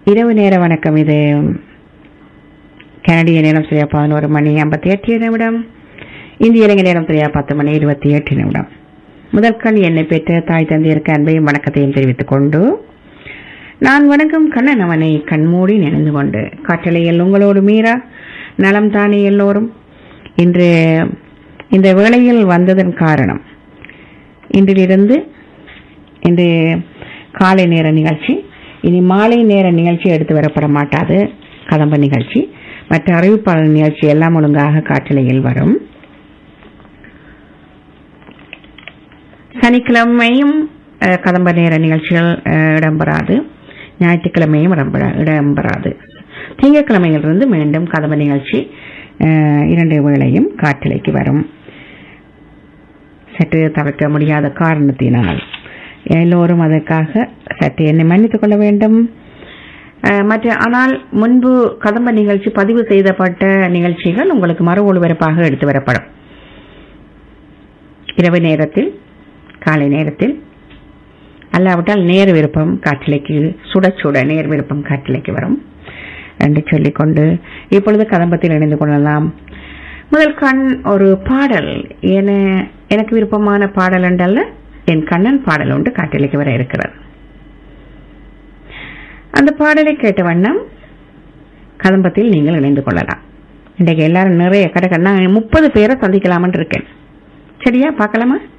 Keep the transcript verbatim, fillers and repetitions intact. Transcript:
இரவு நேர வணக்கம். இது கனடிய நேரம் சரியா பதினோரு மணி ஐம்பத்தி எட்டு நிமிடம். இந்திய இலங்கை நேரம் சரியா பத்து மணி இருபத்தி எட்டு நிமிடம். முதல் கண் என்னை பெற்ற தாய் தந்தையருக்கு அன்பையும் வணக்கத்தையும் தெரிவித்துக் கொண்டு நான் வணக்கம் கண்ணன் அவனை கண்மூடி நினைந்து கொண்டு காற்றலையில் உங்களோடு மீரா நலம் தானே எல்லோரும். இன்று இந்த வேளையில் வந்ததன் காரணம், இன்றிலிருந்து இன்று காலை நேர நிகழ்ச்சி, இனி மாலை நேர நிகழ்ச்சி எடுத்து வரப்பட மாட்டாது. கதம்ப நிகழ்ச்சி மற்ற அறிவிப்பாளர் நிகழ்ச்சி எல்லாம் ஒழுங்காக காற்றலையில் வரும். சனிக்கிழமையும் கதம்ப நேர நிகழ்ச்சிகள் இடம்பெறாது, ஞாயிற்றுக்கிழமையும் இடம்பெறாது. திங்கட்கிழமையிலிருந்து மீண்டும் கதம்ப நிகழ்ச்சி இரண்டு வேளையும் காற்றலைக்கு வரும். சற்று தவிர்க்க முடியாத காரணத்தினால் எல்லோரும் அதற்காக சற்று என்னை மன்னித்துக் கொள்ள வேண்டும். மற்ற ஆனால் முன்பு கதம்ப நிகழ்ச்சி பதிவு செய்யப்பட்ட நிகழ்ச்சிகள் உங்களுக்கு மறு ஒளிபரப்பாக எடுத்து வரப்படும். இரவு நேரத்தில், காலை நேரத்தில், அல்லாவிட்டால் நேர் விருப்பம் காற்றலைக்கு சுட சுட நேர் விருப்பம் காற்றலைக்கு வரும் என்று சொல்லிக்கொண்டு இப்பொழுது கதம்பத்தில் இணைந்து கொள்ளலாம். முதல் கண் ஒரு பாடல், என எனக்கு விருப்பமான பாடல் என்றல்ல, என் கண்ணன் பாடல் ஒன்று காற்றலைக்கு வர இருக்கிறது. அந்த பாடலை கேட்ட வண்ணம் கதம்பத்தில் நீங்கள் இணைந்து கொள்ளலாம். இன்றைக்கு எல்லாரும் நிறைய கடை முப்பது பேரை சந்திக்கலாம் இருக்கேன். சரியா, பார்க்கலாமா?